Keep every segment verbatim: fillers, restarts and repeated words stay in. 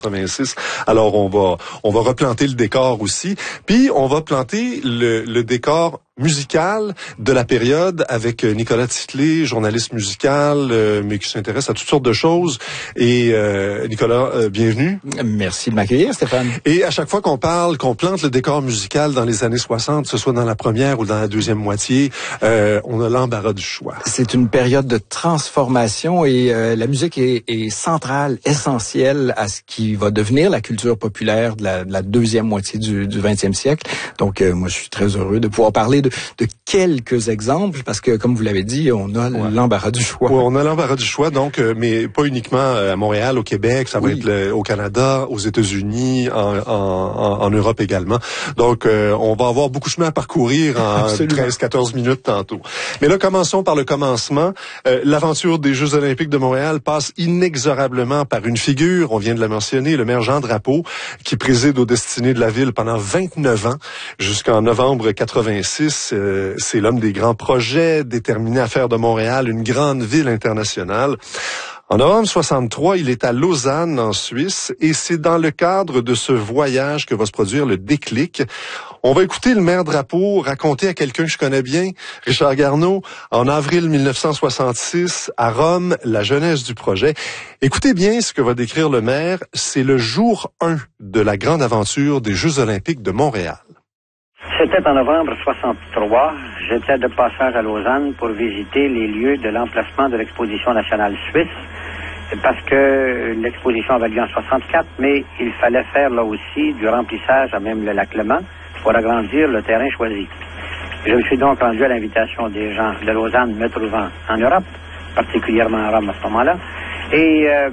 quatre-vingt-six. Alors on va on va replanter le décor aussi, puis on va planter le, le décor musical de la période avec Nicolas Titley, journaliste musical, euh, mais qui s'intéresse à toutes sortes de choses. Et euh, Nicolas, euh, bienvenue. Merci de m'accueillir, Stéphane. Et à chaque fois qu'on parle, qu'on plante le décor musical dans les années soixante, que ce soit dans la première ou dans la deuxième moitié, euh, on a l'embarras du choix. C'est une période de transformation et euh, la musique est, est centrale, essentielle à ce qui va devenir la culture populaire de la, de la deuxième moitié du, du vingtième siècle. Donc, euh, moi, je suis très heureux de pouvoir parler de, de quelques exemples parce que, comme vous l'avez dit, on a ouais. l'embarras du choix. Ouais, on a l'embarras du choix, donc, euh, mais pas uniquement à Montréal, au Québec, ça va oui. être le, au Canada, aux États-Unis, en, en, en Europe également. Donc, euh, on va avoir beaucoup de chemin à parcourir en treize quatorze minutes tantôt. Mais là, commençons par le commencement. Euh, l'aventure des Jeux olympiques de Montréal passe inexorablement par une figure, on vient de la mentionner, le maire Jean Drapeau, qui préside aux destinées de la ville pendant vingt-neuf ans, jusqu'en novembre quatre-vingt-six. Euh, c'est l'homme des grands projets, déterminé à faire de Montréal une grande ville internationale. En novembre soixante-trois, il est à Lausanne, en Suisse, et c'est dans le cadre de ce voyage que va se produire le déclic. On va écouter le maire Drapeau raconter à quelqu'un que je connais bien, Richard Garneau, en avril mille neuf cent soixante-six, à Rome, la jeunesse du projet. Écoutez bien ce que va décrire le maire, c'est le jour un de la grande aventure des Jeux olympiques de Montréal. C'était en novembre soixante-trois. J'étais de passage à Lausanne pour visiter les lieux de l'emplacement de l'exposition nationale suisse, parce que l'exposition avait lieu en soixante-quatre, mais il fallait faire là aussi du remplissage à même le lac Léman pour agrandir le terrain choisi. Je me suis donc rendu à l'invitation des gens de Lausanne me trouvant en Europe, particulièrement à Rome à ce moment-là, et euh,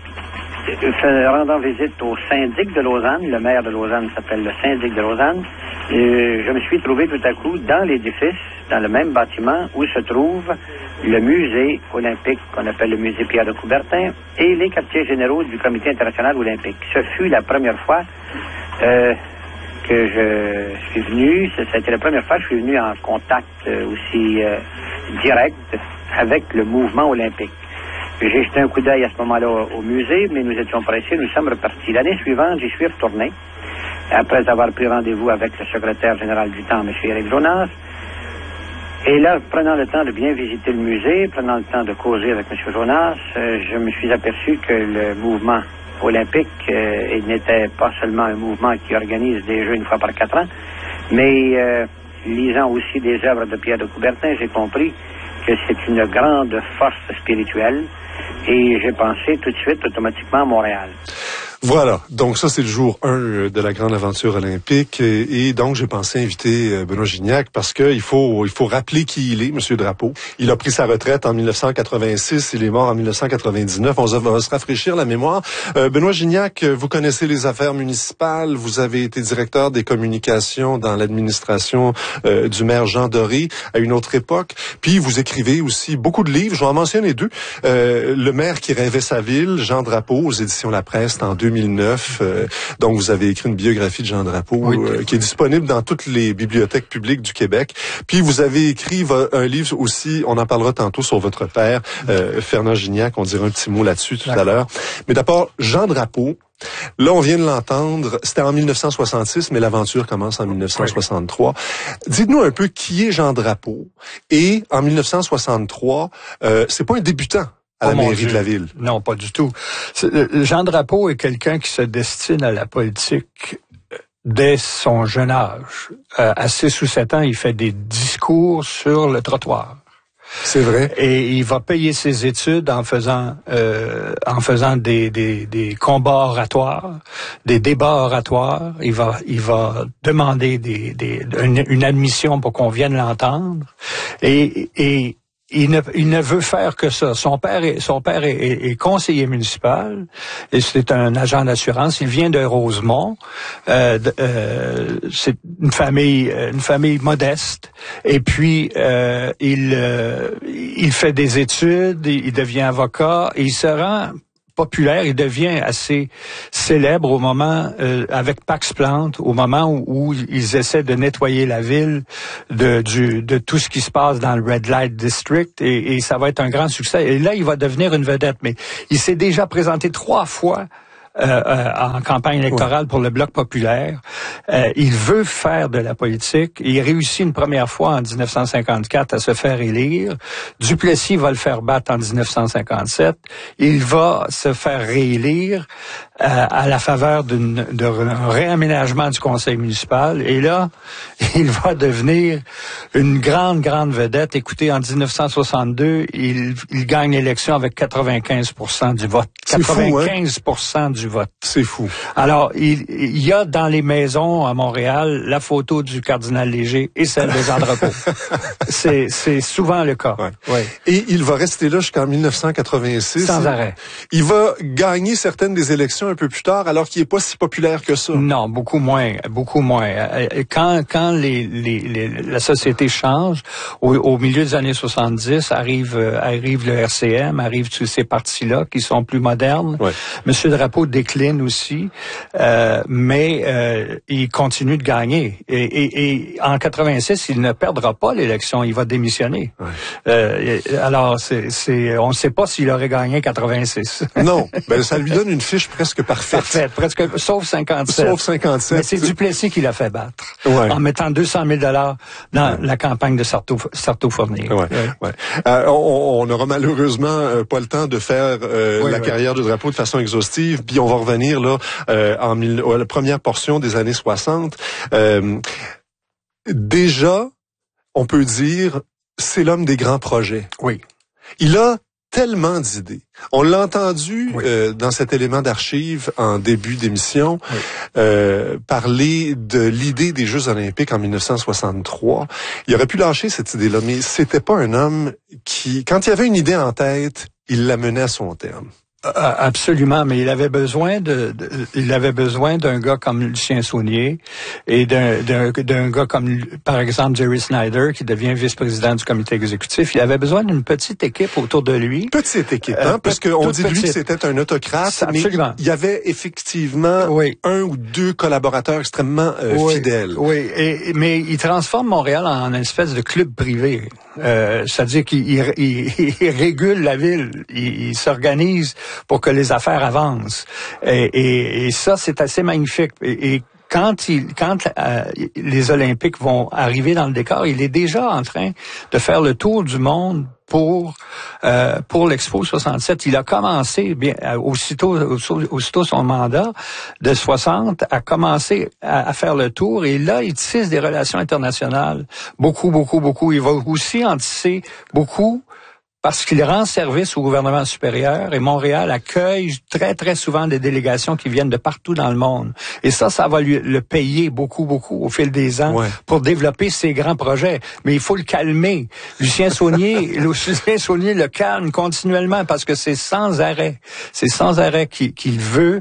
rendant visite au syndic de Lausanne. Le maire de Lausanne s'appelle le syndic de Lausanne. Et je me suis trouvé tout à coup dans l'édifice, dans le même bâtiment où se trouve le musée olympique qu'on appelle le musée Pierre de Coubertin et les quartiers généraux du comité international olympique. Ce fut la première fois euh, que je suis venu, ça a été la première fois que je suis venu en contact euh, aussi euh, direct avec le mouvement olympique. J'ai jeté un coup d'œil à ce moment-là au, au musée, mais nous étions pressés, nous sommes repartis. L'année suivante, j'y suis retourné, après avoir pris rendez-vous avec le secrétaire général du temps, M. Éric Jonas. Et là, prenant le temps de bien visiter le musée, prenant le temps de causer avec M. Jonas, euh, je me suis aperçu que le mouvement olympique euh, n'était pas seulement un mouvement qui organise des Jeux une fois par quatre ans, mais euh, lisant aussi des œuvres de Pierre de Coubertin, j'ai compris que c'est une grande force spirituelle et j'ai pensé tout de suite automatiquement à Montréal. Voilà, donc ça c'est le jour un de la grande aventure olympique et, et donc j'ai pensé inviter Benoît Gignac parce que il faut il faut rappeler qui il est, Monsieur Drapeau. Il a pris sa retraite en mille neuf cent quatre-vingt-six, il est mort en mille neuf cent quatre-vingt-dix-neuf. On va se rafraîchir la mémoire. Euh, Benoît Gignac, vous connaissez les affaires municipales, vous avez été directeur des communications dans l'administration euh, du maire Jean Doré à une autre époque. Puis vous écrivez aussi beaucoup de livres, je vais en mentionner deux. Euh, Le maire qui rêvait sa ville, Jean Drapeau, aux éditions La Presse en deux mille neuf. Euh, donc, vous avez écrit une biographie de Jean Drapeau oui. euh, qui est disponible dans toutes les bibliothèques publiques du Québec. Puis, vous avez écrit un livre aussi, on en parlera tantôt, sur votre père, euh, Fernand Gignac. On dira un petit mot là-dessus tout D'accord. à l'heure. Mais d'abord, Jean Drapeau. Là, on vient de l'entendre. C'était en mille neuf cent soixante-six, mais l'aventure commence en mille neuf cent soixante-trois. Oui. Dites-nous un peu qui est Jean Drapeau. Et en mille neuf cent soixante-trois, euh, c'est pas un débutant à la oh mairie de la ville. Non, pas du tout. Jean Drapeau est quelqu'un qui se destine à la politique dès son jeune âge. Euh, à six ou sept ans, il fait des discours sur le trottoir. C'est vrai. Et il va payer ses études en faisant euh, en faisant des, des des combats oratoires, des débats oratoires. Il va il va demander des des une, une admission pour qu'on vienne l'entendre. Et et Il ne, il ne veut faire que ça. Son père est, son père est, est, est conseiller municipal et c'est un agent d'assurance. Il vient de Rosemont. Euh, euh, c'est une famille, une famille modeste. Et puis euh, il, euh, il fait des études. Il devient avocat. Et il se rend populaire, il devient assez célèbre au moment, euh, avec Pax Plante, au moment où, où ils essaient de nettoyer la ville de, du, de tout ce qui se passe dans le Red Light District, et, et ça va être un grand succès. Et là, il va devenir une vedette, mais il s'est déjà présenté trois fois euh, euh, en campagne électorale ouais. pour le Bloc populaire. Euh, il veut faire de la politique. Il réussit une première fois en dix-neuf cent cinquante-quatre à se faire élire. Duplessis va le faire battre en dix-neuf cent cinquante-sept. Il va se faire réélire euh, à la faveur d'une, d'un réaménagement du conseil municipal. Et là, il va devenir une grande, grande vedette. Écoutez, en dix-neuf cent soixante-deux, il, il gagne l'élection avec quatre-vingt-quinze pour cent du vote. C'est quatre-vingt-quinze pour cent fou, hein? du vote. C'est fou. Alors, il, il y a dans les maisons à Montréal la photo du cardinal Léger et celle de Jean Drapeau. c'est, c'est souvent le cas. Ouais. Ouais. Et il va rester là jusqu'en dix-neuf cent quatre-vingt-six. Sans arrêt. Il va gagner certaines des élections un peu plus tard, alors qu'il n'est pas si populaire que ça. Non, beaucoup moins, beaucoup moins. Quand, quand les, les, les, la société change, au, au milieu des années soixante-dix, arrive, arrive le R C M, arrivent tous ces partis-là qui sont plus modernes. Ouais. Monsieur Drapeau décline aussi, euh, mais euh, il continue de gagner. Et, et, et en quatre-vingt-six, il ne perdra pas l'élection, il va démissionner. Ouais. Euh, alors, c'est, c'est, on ne sait pas s'il aurait gagné quatre-vingt-six. Non, ben ça lui donne une fiche presque parfaite. Parfaite, presque, sauf cinquante-sept. Sauf cinquante-sept. Mais c'est Duplessis qui l'a fait battre. Ouais. En mettant deux cent mille dollars dans ouais. la campagne de Sarto-Fournier. Ouais, ouais. ouais. Euh, on, on aura malheureusement euh, pas le temps de faire euh, oui, la oui. carrière de Drapeau de façon exhaustive, puis on va revenir là euh, en mille, à la première portion des années soixante. Euh, déjà, on peut dire, c'est l'homme des grands projets. Oui. Il a tellement d'idées. On l'a entendu oui. euh, dans cet élément d'archives en début d'émission oui. euh, parler de l'idée des Jeux olympiques en dix-neuf cent soixante-trois. Il aurait pu lâcher cette idée-là, mais c'était pas un homme qui, quand il avait une idée en tête, il la menait à son terme. Absolument, mais il avait besoin de, de il avait besoin d'un gars comme Lucien Saunier et d'un, d'un d'un gars comme par exemple Jerry Snyder qui devient vice-président du comité exécutif. Il avait besoin d'une petite équipe autour de lui. Petite équipe, hein, euh, parce qu'on dit de lui que c'était un autocrate, absolument. Mais il y avait effectivement oui. un ou deux collaborateurs extrêmement euh, oui. fidèles. Oui, et, mais il transforme Montréal en une espèce de club privé. Euh, c'est-à-dire qu'il il, il, il régule la ville, il, il s'organise pour que les affaires avancent. Et, et, et ça, c'est assez magnifique. Et, et quand, il, quand euh, les Olympiques vont arriver dans le décor, il est déjà en train de faire le tour du monde pour euh, pour l'Expo soixante-sept. Il a commencé, bien aussitôt, aussitôt son mandat de soixante, a commencé à, à faire le tour. Et là, il tisse des relations internationales. Beaucoup, beaucoup, beaucoup. Il va aussi en tisser beaucoup parce qu'il rend service au gouvernement supérieur et Montréal accueille très, très souvent des délégations qui viennent de partout dans le monde. Et ça, ça va lui le payer beaucoup, beaucoup au fil des ans ouais. pour développer ses grands projets. Mais il faut le calmer. Lucien Saunier, Lucien Saunier le calme continuellement parce que c'est sans arrêt. C'est sans arrêt qu'il, qu'il veut.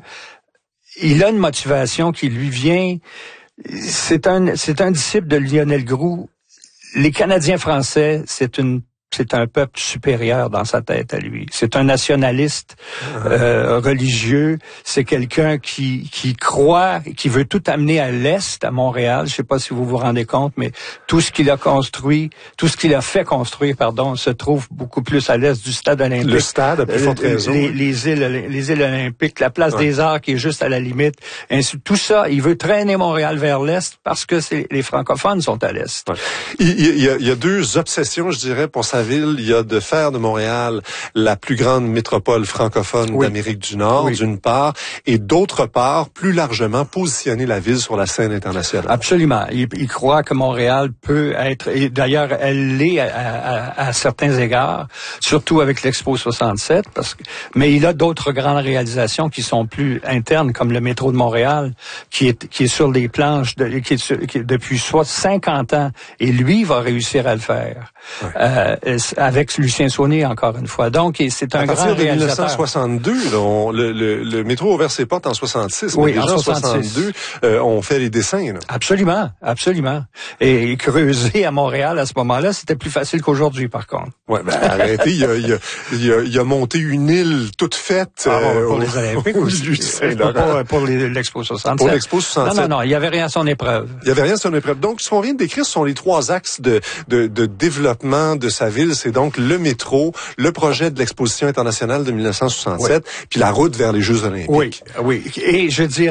Il a une motivation qui lui vient. C'est un, c'est un disciple de Lionel Groulx. Les Canadiens français, c'est une C'est un peuple supérieur dans sa tête à lui. C'est un nationaliste euh, religieux. C'est quelqu'un qui qui croit, qui veut tout amener à l'est, à Montréal. Je sais pas si vous vous rendez compte, mais tout ce qu'il a construit, tout ce qu'il a fait construire, pardon, se trouve beaucoup plus à l'est du stade olympique. Le stade, à plus forte raison. Les, les îles, les îles olympiques, la place ouais. des Arts qui est juste à la limite. Ainsi, tout ça, il veut traîner Montréal vers l'est parce que c'est, les francophones sont à l'est. Ouais. Il, il, y a, il y a deux obsessions, je dirais, pour sa ville. Il y a de faire de Montréal la plus grande métropole francophone oui. d'Amérique du Nord, oui. d'une part, et d'autre part, plus largement, positionner la ville sur la scène internationale. Absolument. Il, il croit que Montréal peut être, et d'ailleurs, elle l'est à, à, à certains égards, surtout avec l'Expo soixante-sept, parce que, mais il a d'autres grandes réalisations qui sont plus internes, comme le métro de Montréal, qui est, qui est sur les planches de, qui est, sur, qui est depuis soit cinquante ans, et lui va réussir à le faire. Ouais. Euh, avec Lucien Saunier, encore une fois. Donc, c'est un grand réalisateur. À partir de dix-neuf cent soixante-deux, là, on, le, le, le métro a ouvert ses portes en soixante-six. Oui, mais déjà en soixante-six. soixante-deux, euh, on fait les dessins. Là. Absolument, absolument. Et creuser à Montréal à ce moment-là, c'était plus facile qu'aujourd'hui, par contre. Ouais, ben arrêtez, il a, il a, il a, il a monté une île toute faite. Ah, euh, pour les Olympiques aussi. Pour, pour, pour les, l'Expo soixante-sept. Pour l'Expo soixante-sept. Non, non, non, il n'y avait rien à son épreuve. Il n'y avait rien à son épreuve. Donc, ce qu'on vient de décrire, ce sont les trois axes de, de, de développement de sa ville mille, c'est donc le métro, le projet de l'exposition internationale de mille neuf cent soixante-sept, oui. puis la route vers les Jeux olympiques. Oui, oui. Et je dirais